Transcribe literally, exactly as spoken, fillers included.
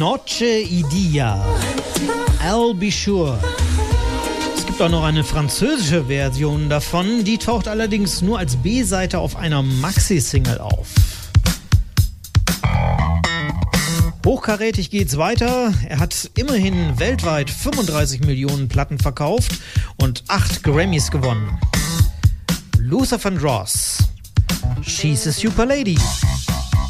Noche y Dia, I'll Be Sure. Es gibt auch noch eine französische Version davon, die taucht allerdings nur als B-Seite auf einer Maxi-Single auf. Hochkarätig geht's weiter. Er hat immerhin weltweit fünfunddreißig Millionen Platten verkauft und acht Grammys gewonnen. Luther Vandross, She's a Super Lady.